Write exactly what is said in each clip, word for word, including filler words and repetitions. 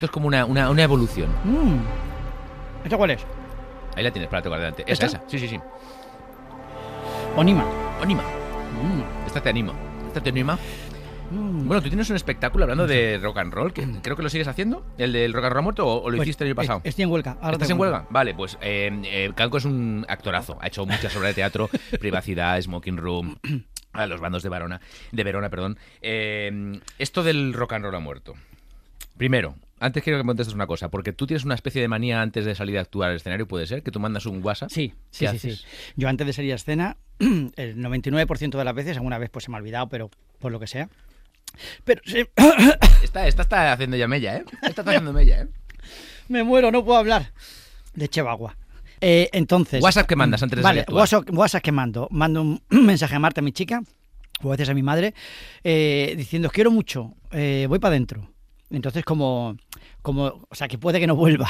Esto es como una, una, una evolución. Mm. ¿Esto cuál es? Ahí la tienes para tocar delante. Esa, ¿Esta? esa. Sí, sí, sí. Onima. Anima. Mm. Esta te anima. Esta te anima. Mm. Bueno, tú tienes un espectáculo hablando de rock and roll, que creo que lo sigues haciendo, el del rock and roll muerto, o, o lo Pues, hiciste el año pasado. eh, Estoy en huelga. Ahora ¿Estás te en cuento. huelga? Vale, pues eh, eh, Canco es un actorazo. Ha hecho muchas obras de teatro, Privacidad, Smoking Room, a los bandos de Verona, de Verona, perdón. Eh, esto del rock and roll ha muerto. Primero, antes quiero que me contestes una cosa, porque tú tienes una especie de manía antes de salir a actuar al escenario, ¿puede ser? Que tú mandas un WhatsApp. Sí, sí, ¿Qué sí, haces? sí. Yo antes de salir a escena, el noventa y nueve por ciento de las veces, alguna vez pues se me ha olvidado, pero por lo que sea. Pero sí, Esta, esta está haciendo ya mella, ¿eh? Esta está haciendo mella, ¿eh? me muero, no puedo hablar. Le echo agua. Eh, entonces... WhatsApp que mandas antes de Vale, salir a actuar. WhatsApp, WhatsApp que mando. Mando un mensaje a Marta, mi chica, o a veces a mi madre, eh, diciendo, os quiero mucho, eh, voy para adentro. Entonces, como, como, o sea, que puede que no vuelva.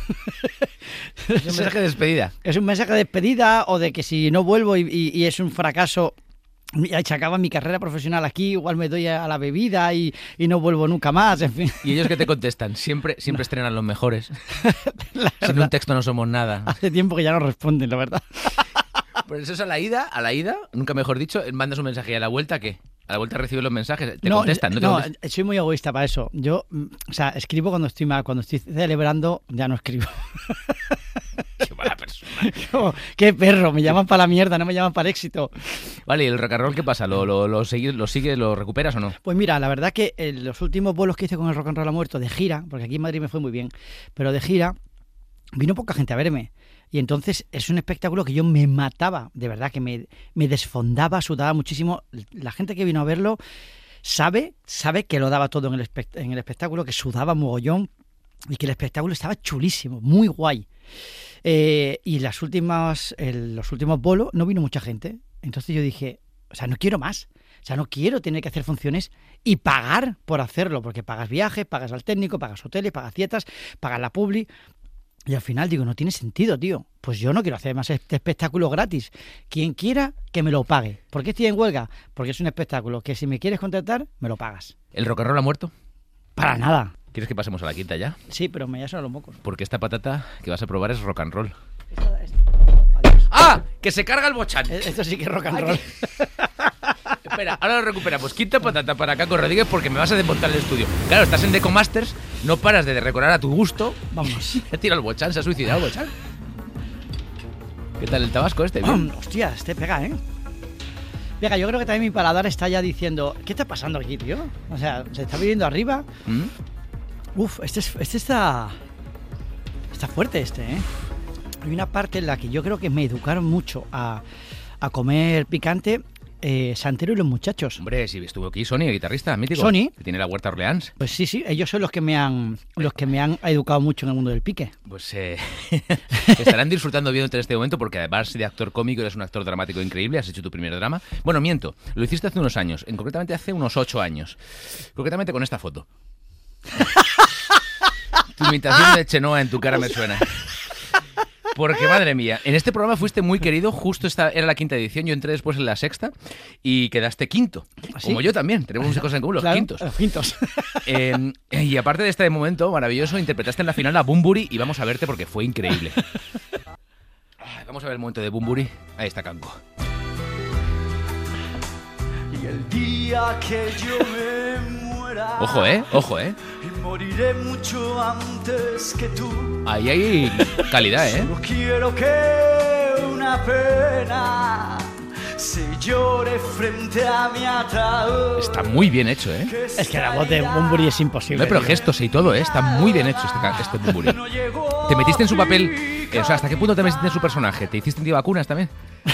Es un mensaje de despedida. Es un mensaje de despedida o de que si no vuelvo y, y- y es un fracaso, y se acaba mi carrera profesional aquí, igual me doy a la bebida y, y no vuelvo nunca más, en fin. ¿Y ellos que te contestan? Siempre, siempre estrenan los mejores. La Sin verdad, un texto no somos nada. hace tiempo que ya no responden, la verdad. Pues eso es a la ida, a la ida, nunca mejor dicho, mandas un mensaje y a la vuelta, ¿qué? A la vuelta recibes los mensajes, te contestan, ¿no te no, contestan? soy muy egoísta para eso. Yo, mm, o sea, escribo cuando estoy mal, cuando estoy celebrando, ya no escribo. Qué mala persona. Como, qué perro, me llaman para la mierda, no me llaman para el éxito. Vale, ¿y el rock and roll qué pasa? ¿Lo, lo, lo, sigues, ¿Lo sigues, lo recuperas o no? Pues mira, la verdad que en los últimos vuelos que hice con el Rock and Roll ha muerto de gira, porque aquí en Madrid me fue muy bien, pero de gira vino poca gente a verme. Y entonces es un espectáculo que yo me mataba, de verdad, que me, me desfondaba, sudaba muchísimo. La gente que vino a verlo sabe, sabe que lo daba todo en el, espect- en el espectáculo, que sudaba mogollón y que el espectáculo estaba chulísimo, muy guay. Eh, y las últimas, el- los últimos bolos no vino mucha gente. Entonces yo dije, o sea, no quiero más. O sea, no quiero tener que hacer funciones y pagar por hacerlo, porque pagas viajes, pagas al técnico, pagas hoteles, pagas dietas, pagas la publi. Y al final digo, no tiene sentido, tío. Pues yo no quiero hacer más este espectáculo gratis. Quien quiera, que me lo pague. ¿Por qué estoy en huelga? Porque es un espectáculo que si me quieres contratar, me lo pagas. ¿El rock and roll ha muerto? Para nada. ¿Quieres que pasemos a la quinta ya? Sí, pero me ya son los mocos. Porque esta patata que vas a probar es rock and roll. Esto, esto- adiós. ¡Ah! ¡Que se carga el bochán! Esto sí que es rock and Ay, roll. Espera, ahora lo recuperamos. Quinta patata para Caco Rodríguez porque me vas a desmontar el estudio. Claro, estás en Deco Masters, no paras de decorar a tu gusto. Vamos. He tirado el bochán, se ha suicidado el bochán. ¿Qué tal el tabasco este? ¿Bien? Hostia, este pega, ¿eh? Pega, yo creo que también mi paladar está ya diciendo, ¿qué está pasando aquí, tío? O sea, se está viniendo arriba. ¿Mm? Uf, este, es- este está... Está fuerte este, ¿eh? Hay una parte en la que yo creo que me educaron mucho a, a comer picante, eh, Santero y los muchachos. Hombre, si estuvo aquí Sony, el guitarrista mítico. Sony. Que tiene la Huerta Orleans. Pues sí, sí, ellos son los que me han los que me han educado mucho en el mundo del pique. Pues eh, estarán disfrutando viéndote en este momento porque además de actor cómico eres un actor dramático increíble, has hecho tu primer drama. Bueno, miento, lo hiciste hace unos años, en concretamente hace unos ocho años. Concretamente con esta foto. Tu imitación de Chenoa en tu cara me suena. Porque, madre mía, en este programa fuiste muy querido, justo esta era la quinta edición, yo entré después en la sexta y quedaste quinto. ¿Ah, sí? Como yo también, tenemos muchas cosas en común, los Claro, quintos. Los quintos. Eh, y aparte de este momento maravilloso, interpretaste en la final a Bunbury y vamos a verte porque fue increíble. Ay, vamos a ver el momento de Bunbury. Ahí está Canco. Y el día que yo me muera, Ojo, eh, ojo, eh. y moriré mucho antes que tú. Ahí hay calidad, eh. Solo quiero que una pena se llore frente a mi ataúd. Está muy bien hecho, eh. Es que la voz de Bunbury es imposible. No, pero tío. gestos y todo, eh. Está muy bien hecho este, ca- este Bunbury. ¿Te metiste en su papel? Eh, o sea, ¿hasta qué punto te metiste en su personaje? ¿Te hiciste antivacunas también?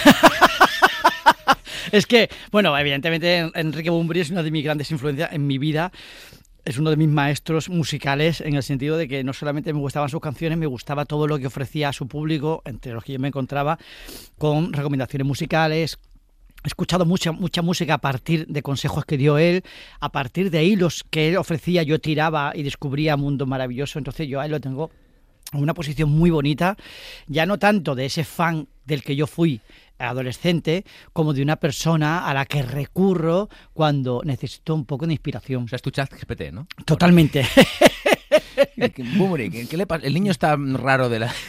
Es que, bueno, evidentemente Enrique Bunbury es una de mis grandes influencias en mi vida. Es uno de mis maestros musicales en el sentido de que no solamente me gustaban sus canciones, me gustaba todo lo que ofrecía a su público, entre los que yo me encontraba, con recomendaciones musicales. He escuchado mucha, mucha música a partir de consejos que dio él, a partir de hilos que él ofrecía, yo tiraba y descubría mundo maravilloso. Entonces yo a él lo tengo en una posición muy bonita, ya no tanto de ese fan del que yo fui adolescente, como de una persona a la que recurro cuando necesito un poco de inspiración. O sea, es tu chat G P T, ¿no? Totalmente. Bumuri, ¿qué, qué le pasa? El niño está raro de la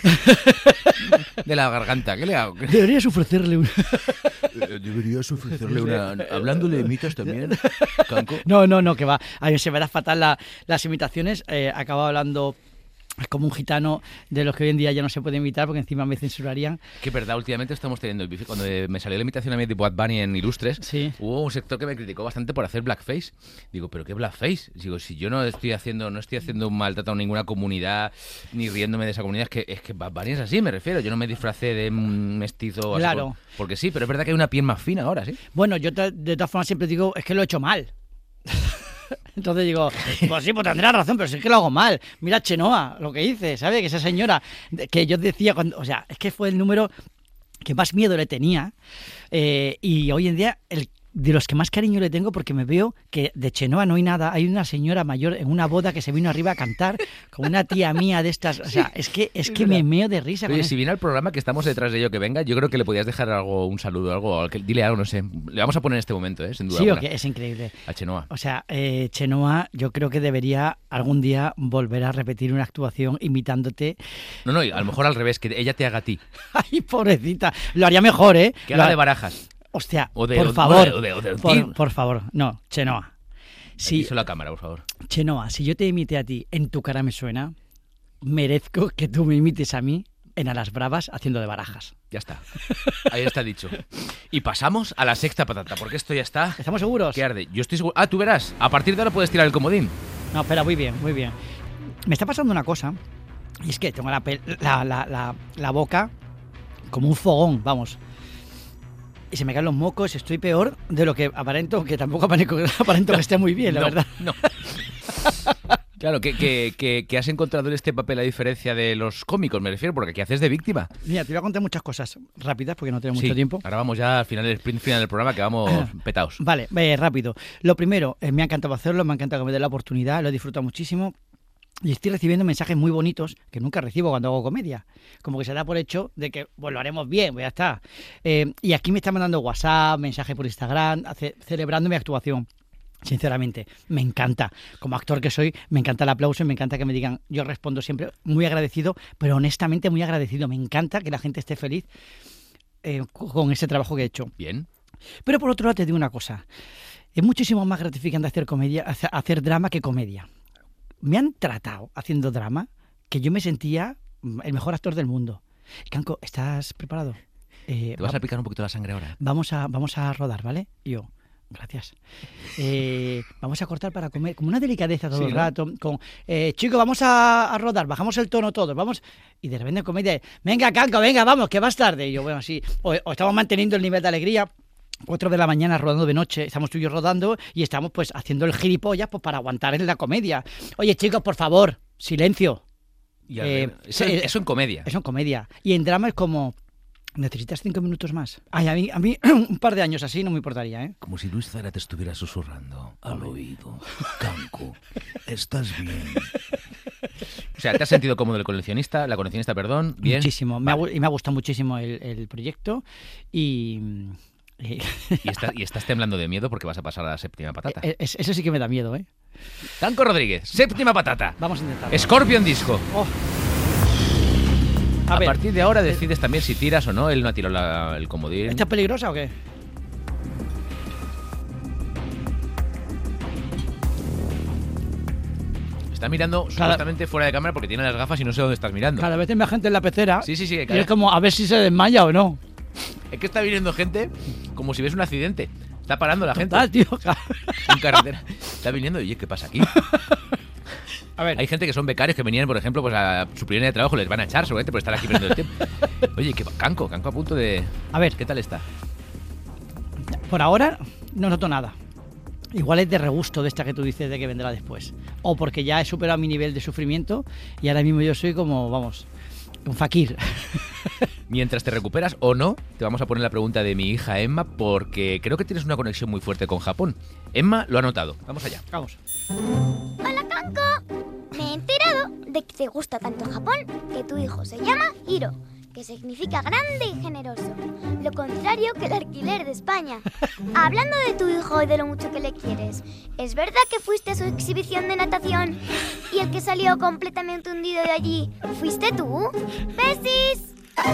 de la garganta. ¿Qué le hago? Deberías ofrecerle un... Deberías ofrecerle una... Hablándole de mitos también, Canco. No, no, no, que va. A mí se me da fatal la, las imitaciones. Eh, acabo hablando como un gitano de los que hoy en día ya no se puede imitar porque encima me censurarían. Que verdad, últimamente estamos teniendo el bife. Cuando me salió la imitación a mí de Bad Bunny en Ilustres, sí. Hubo un sector que me criticó bastante por hacer blackface. Digo, ¿pero qué blackface? Digo, si yo no estoy haciendo no estoy haciendo un maltrato a ninguna comunidad, ni riéndome de esa comunidad, es que, es que Bad Bunny es así, me refiero. Yo no me disfracé de un mestizo. Claro. Así, porque sí, pero es verdad que hay una piel más fina ahora, ¿sí? Bueno, yo te, de todas formas siempre digo, es que lo he hecho mal. Entonces digo, pues sí, pues tendrás razón, pero sí que lo hago mal. Mira Chenoa, lo que hice, ¿sabes? Que esa señora, que yo decía, cuando, o sea, es que fue el número que más miedo le tenía eh, y hoy en día el de los que más cariño le tengo porque me veo que de Chenoa no hay nada. Hay una señora mayor en una boda que se vino arriba a cantar con una tía mía de estas. O sea, es que es que me meo de risa. Oye, con si viene al programa que estamos detrás de ello que venga, yo creo que le podías dejar algo, un saludo, algo, dile algo, no sé. Le vamos a poner en este momento, ¿eh? Sin duda. Sí, alguna. o que es increíble. A Chenoa. O sea, eh, Chenoa, yo creo que debería algún día volver a repetir una actuación imitándote. No, no, a lo mejor al revés, que ella te haga a ti. Ay, pobrecita. Lo haría mejor, ¿eh? Que haga Lo... de Barajas. Hostia, o de, por o, favor, o de, o de, o de, por, por favor, no, Chenoa. Si, Díselo a la cámara, por favor. Chenoa, si yo te imite a ti, En tu cara me suena, merezco que tú me imites a mí en A las Bravas haciendo de Barajas. Ya está. Ahí está dicho. Y pasamos a la sexta patata, porque esto ya está... ¿Estamos seguros? Que arde. Yo estoy seguro... Ah, tú verás. A partir de ahora puedes tirar el comodín. No, espera, muy bien, muy bien. Me está pasando una cosa, y es que tengo la, la, la, la, la boca como un fogón, vamos... Y se me caen los mocos, estoy peor de lo que aparento, que tampoco aparento, aparento que esté muy bien, la no, verdad. No. Claro, que, que, que, que has encontrado en este papel la diferencia de los cómicos, me refiero, porque aquí haces de víctima. Mira, te voy a contar muchas cosas rápidas porque no tengo mucho sí, tiempo. Ahora vamos ya al final, el sprint final del programa, que vamos petados. Vale, eh, rápido. Lo primero, eh, me ha encantado hacerlo, me ha encantado que me dé la oportunidad, lo he disfrutado muchísimo. Y estoy recibiendo mensajes muy bonitos que nunca recibo cuando hago comedia. Como que se da por hecho de que pues lo haremos bien, pues ya está. Eh, y aquí me están mandando WhatsApp, mensajes por Instagram, hace, celebrando mi actuación. Sinceramente, me encanta. Como actor que soy, me encanta el aplauso y me encanta que me digan. Yo respondo siempre muy agradecido, pero honestamente muy agradecido. Me encanta que la gente esté feliz eh, con ese trabajo que he hecho. Bien. Pero por otro lado te digo una cosa. Es muchísimo más gratificante hacer comedia, hacer drama que comedia. Me han tratado haciendo drama que yo me sentía el mejor actor del mundo. Canco, ¿estás preparado? Eh, Te vas va- a picar un poquito la sangre ahora. Vamos a, vamos a rodar, ¿vale? Y yo, gracias. Eh, vamos a cortar para comer, como una delicadeza todo sí, el rato. ¿no? Con, eh, chicos, vamos a, a rodar, bajamos el tono todos, vamos. Y de repente comedia, venga, Canco, venga, vamos, que vas tarde. Y yo, bueno, sí. O, o estamos manteniendo el nivel de alegría. Cuatro de la mañana rodando de noche, estamos tú y yo rodando y estamos pues haciendo el gilipollas pues para aguantar en la comedia. Oye chicos, por favor, silencio. Y eh, eso, eh, eso en comedia. Eso en comedia. Y en drama es como, ¿necesitas cinco minutos más? Ay, a mí, a mí un par de años así no me importaría, ¿eh? Como si Luis Zara te estuviera susurrando al oído. Canco, ¿estás bien? O sea, ¿te has sentido cómodo el coleccionista? La coleccionista, perdón, bien. Muchísimo. Vale. Me ha, y me ha gustado muchísimo el, el proyecto y... Y, está, y estás temblando de miedo porque vas a pasar a la séptima patata. Es, eso sí que me da miedo, ¿eh? Canco Rodríguez, séptima patata. Vamos a intentarlo. Scorpion Disco. Oh. A, a partir de ahora decides también si tiras o no. Él no ha tirado la, el comodín. ¿Esta es peligrosa o qué? Está mirando cada... supuestamente fuera de cámara porque tiene las gafas y no sé dónde estás mirando. Cada vez hay más gente en la pecera. Sí, sí, sí. Y es como a ver si se desmaya o no. Es que está viniendo gente como si ves un accidente. Está parando la Total, gente. Tío, en carretera. Está viniendo y, ¿qué pasa aquí? A ver. Hay gente que son becarios que venían, por ejemplo, pues a su primer día de trabajo, les van a echar seguramente por estar aquí perdiendo el tiempo. Oye, que Canco, Canco a punto de... A ver. ¿Qué tal está? Por ahora no noto nada. Igual es de regusto de esta que tú dices de que vendrá después. O porque ya he superado mi nivel de sufrimiento y ahora mismo yo soy como, vamos, un fakir. Mientras te recuperas o no, te vamos a poner la pregunta de mi hija Emma, porque creo que tienes una conexión muy fuerte con Japón. Emma lo ha notado. Vamos allá. Vamos. Hola, Canco. Me he enterado de que te gusta tanto Japón que tu hijo se llama Hiro. que significa grande y generoso, lo contrario que el alquiler de España. Hablando de tu hijo y de lo mucho que le quieres, ¿es verdad que fuiste a su exhibición de natación y el que salió completamente hundido de allí fuiste tú? ¡Besis!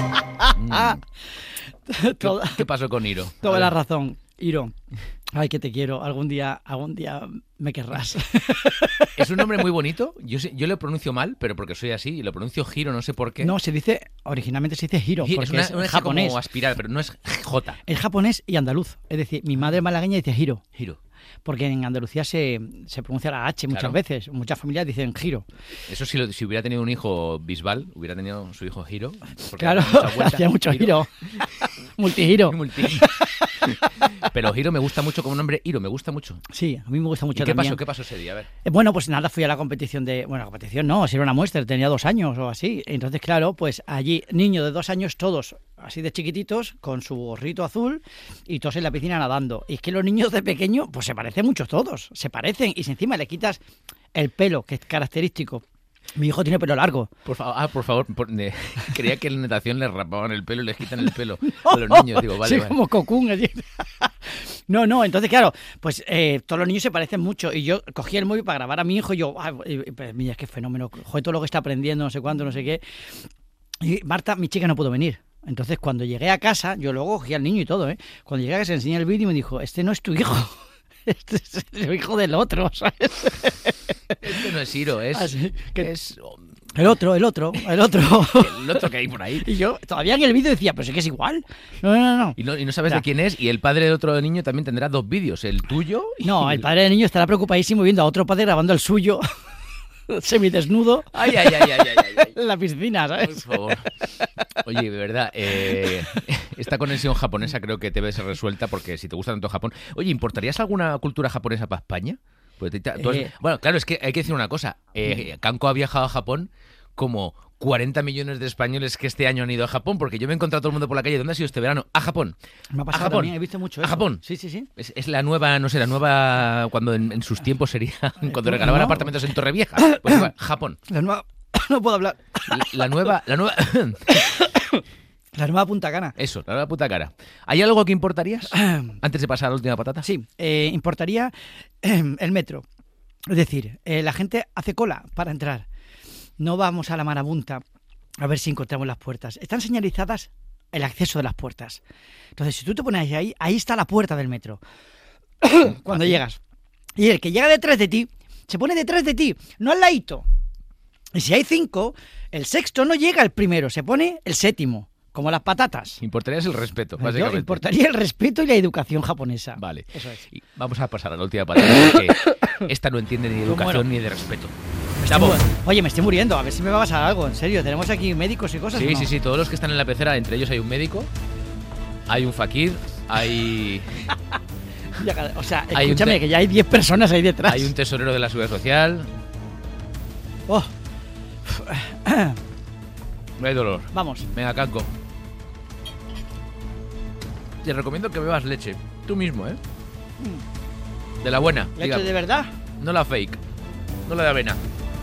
¿Qué, Toda, qué pasó con Hiro? toda A la ver. razón. Hiro, ay, que te quiero. Algún día, algún día me querrás. Es un nombre muy bonito. Yo, sé- yo lo pronuncio mal, pero porque soy así. Y lo pronuncio Hiro, no sé por qué. No, se dice, originalmente se dice Hiro, Hi- porque es una, es, una S japonés. como aspirar, pero no es J. Es japonés y andaluz. Es decir, mi madre malagueña dice Hiro, Hiro. porque en Andalucía se, se pronuncia la H muchas Claro. veces. Muchas familias dicen Giro. Eso si, lo- si hubiera tenido un hijo Bisbal, hubiera tenido su hijo Hiro. porque Claro, hacía mucha vuelta. hacía mucho Hiro. Multihiro. Multi. Pero Hiro me gusta mucho como nombre. Hiro me gusta mucho. Sí, a mí me gusta ¿Y mucho qué también. pasó? ¿Qué pasó ese día? A ver. Eh, Bueno, pues nada, fui a la competición de... Bueno, la competición no, si era una muestra, tenía dos años o así. Entonces, claro, pues allí, niños de dos años, todos así de chiquititos, con su gorrito azul y todos en la piscina nadando. Y es que los niños de pequeño, pues se parecen mucho todos, se parecen. Y si encima le quitas el pelo, que es característico. Mi hijo tiene pelo largo. Por favor, ah, por favor. por- ne- creía que en natación les rapaban el pelo y les quitan el pelo a los niños. Digo, vale, Sí, vale. como Cocoon. así. No, no, entonces claro, pues eh, todos los niños se parecen mucho y yo cogí el móvil para grabar a mi hijo y yo, ay, y, pues, mira, qué fenómeno, joder, todo lo que está aprendiendo, no sé cuánto, no sé qué. Y Marta, mi chica, no pudo venir. Entonces cuando llegué a casa, yo luego cogí al niño y todo, ¿eh? Cuando llegué a casa, enseñé el vídeo y me dijo, este no es tu hijo, este es el hijo del otro, ¿sabes? Este no es Hiro, es, Así que- es El otro, el otro, el otro. el otro que hay por ahí. Y yo todavía en el vídeo decía, pero sí que es igual. No, no, no. Y no, y no sabes Ya. de quién es. Y el padre del otro niño también tendrá dos vídeos. El tuyo y No, el padre del niño estará preocupadísimo viendo a otro padre grabando el suyo semidesnudo Ay, ay, ay, ay, ay, ay, ay. en la piscina, Por ¿sabes? favor. Oye, de verdad, eh, esta conexión japonesa creo que debe ser resuelta porque si te gusta tanto Japón... Oye, ¿importarías alguna cultura japonesa para España? Pues te- tú has- Eh. Bueno, claro, es que hay que decir una cosa. Eh, Kanko ha viajado a Japón como cuarenta millones de españoles que este año han ido a Japón, porque yo me he encontrado a todo el mundo por la calle. ¿Dónde ha sido este verano? A Japón. Me ha a pasado Japón. también, he visto mucho A eso. Japón. Sí, sí, sí. Es, es la nueva, no sé, la nueva, cuando en, en sus tiempos sería, cuando regalaban no. apartamentos en Torrevieja. Pues igual, Japón. La nueva... No puedo hablar. La, la nueva, la nueva, La nueva Punta Cana. eso, la nueva puta cara. ¿Hay algo que importarías antes de pasar a la última patata? Sí, eh, importaría eh, el metro. Es decir, eh, la gente hace cola para entrar. No vamos a la marabunta a ver si encontramos las puertas. Están señalizadas el acceso de las puertas. Entonces, si tú te pones ahí, ahí está la puerta del metro. Cuando llegas. Y el que llega detrás de ti, se pone detrás de ti, no al ladito. Y si hay cinco, el sexto no llega al primero, se pone el séptimo, como las patatas. Importarías el respeto, Yo básicamente. importaría el respeto y la educación japonesa. Vale. Eso es. Y vamos a pasar a la última patata, porque esta no entiende ni de educación muero. ni de respeto. Me estoy Chavo. mu- Oye, me estoy muriendo, a ver si me va a pasar algo, en serio. Tenemos aquí médicos y cosas. Sí, ¿o no? sí, sí, todos los que están en la pecera, entre ellos hay un médico, hay un fakir, hay, Ya, cada- o sea, Hay un escúchame, te- que ya hay diez personas ahí detrás. hay un tesorero de la seguridad social. Oh, No hay dolor. vamos. Venga, Kanko. Te recomiendo que bebas leche. Tú mismo, ¿eh? De la buena. ¿Leche digamos. de verdad? No la fake. No la de avena.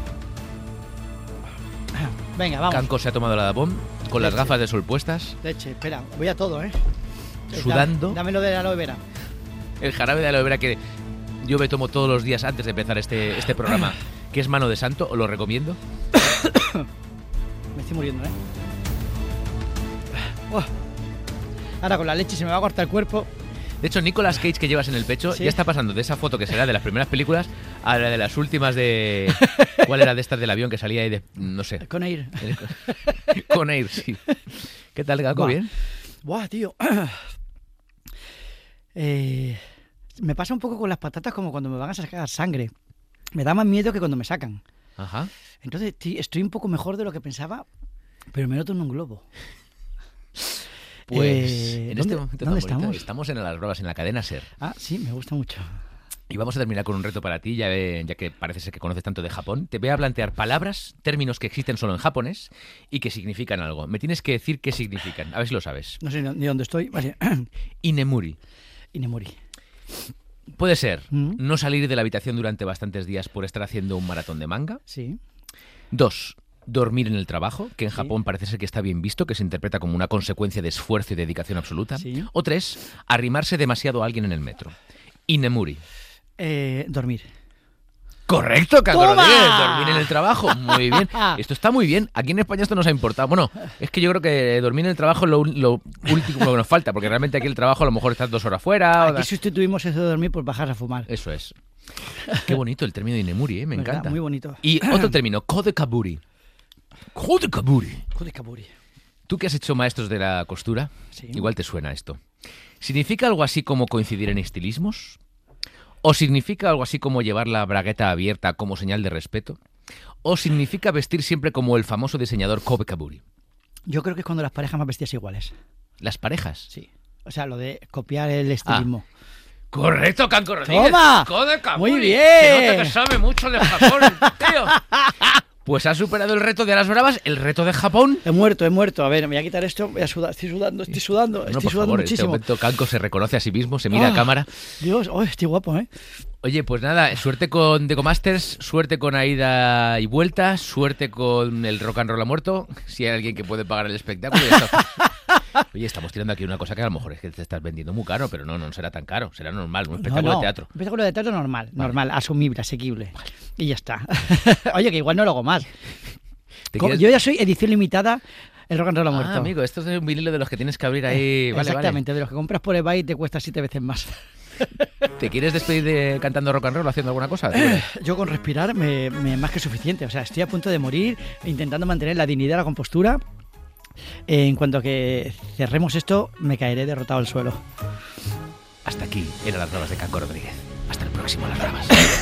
Venga, vamos. Kanko se ha tomado la Dabón con las Leche. gafas de sol puestas, Leche, espera, voy a todo, ¿eh? Eh, sudando. dame- Dámelo de la aloe vera. El jarabe de aloe vera que yo me tomo todos los días antes de empezar este, este programa, que es mano de santo, os lo recomiendo. Me estoy muriendo, ¿eh? Oh. Ahora con la leche se me va a cortar el cuerpo. De hecho, Nicolas Cage que llevas en el pecho Sí. ya está pasando de esa foto que será de las primeras películas a la de las últimas de... ¿Cuál era de estas del avión que salía ahí de... no sé. Con Air. Con Air, sí. ¿Qué tal, Kanko? Buah. ¿Bien? Buah, tío. Eh, me pasa un poco con las patatas como cuando me van a sacar sangre. Me da más miedo que cuando me sacan. Ajá. Entonces ti- estoy un poco mejor de lo que pensaba, pero me noto en un globo. Pues Eh, en ¿dónde- este momento tan dónde bonito, estamos? estamos en las bravas, en la cadena SER. Ah, sí, me gusta mucho. Y vamos a terminar con un reto para ti, ya, ve- ya que parece ser que conoces tanto de Japón. Te voy a plantear palabras, términos que existen solo en japonés y que significan algo. Me tienes que decir qué significan. A ver si lo sabes. No sé ni dónde estoy. Vale. Inemuri. Inemori. Puede ser Mm. no salir de la habitación durante bastantes días por estar haciendo un maratón de manga. Sí. Dos, dormir en el trabajo, que en Sí. Japón parece ser que está bien visto, que se interpreta como una consecuencia de esfuerzo y dedicación absoluta. Sí. O tres, arrimarse demasiado a alguien en el metro. Inemuri. Eh, dormir. Correcto, Kanko ¡Toma! Rodríguez, dormir en el trabajo. Muy bien. Esto está muy bien. Aquí en España esto nos ha importado. Bueno, es que yo creo que dormir en el trabajo es lo, lo último que nos falta, porque realmente aquí el trabajo a lo mejor estás dos horas fuera. o Aquí da- sustituimos eso de dormir por bajar a fumar. Eso es. Qué bonito el término de Inemuri, ¿eh? Me ¿Verdad? encanta. Muy bonito. Y otro término, Kodekaburi. Kodekaburi. Joder, Kaburi. Tú que has hecho maestros de la costura, Sí. igual te suena esto. ¿Significa algo así como coincidir en estilismos? ¿O significa algo así como llevar la bragueta abierta como señal de respeto? ¿O significa vestir siempre como el famoso diseñador Kobe Kaburi? Yo creo que es cuando las parejas más vestidas iguales. Las parejas. Sí. O sea, lo de copiar el estilismo. Correcto, Kanko Rodríguez. ¡Toma! Kobe Kaburi. Muy bien. Se nota que sabe mucho de Japón, tío. Pues ha superado el reto de las bravas, el reto de Japón. He muerto, he muerto. A ver, me voy a quitar esto. Voy a sudar. Estoy sudando, estoy sudando. No, estoy por sudando favor, en este muchísimo. momento Kanko se reconoce a sí mismo, se mira Ah, a cámara. Dios, oh, estoy guapo, ¿eh? Oye, pues nada, suerte con Deco Masters, suerte con Aida y Vuelta, suerte con el Rock and Roll ha muerto, si hay alguien que puede pagar el espectáculo. Ya está. Oye, estamos tirando aquí una cosa que a lo mejor es que te estás vendiendo muy caro, pero no, no será tan caro, será normal, un espectáculo No, no. de teatro. Un espectáculo de teatro normal, normal, asumible, asequible. Y ya está. Oye, que igual no lo hago más. ¿Te Como- quieres- Yo ya soy edición limitada, el Rock and Roll ha muerto. Ah, amigo, esto es un vinilo de los que tienes que abrir ahí. Vale, Exactamente, de los que compras por eBay te cuesta siete veces más. vale. ¿Te quieres despedir de cantando rock and roll o haciendo alguna cosa? Yo con respirar me, me más que suficiente. O sea, estoy a punto de morir intentando mantener la dignidad, la compostura. En cuanto a que cerremos esto, me caeré derrotado al suelo. Hasta aquí eran las bravas de Kanko Rodríguez. Hasta el próximo Las Bravas.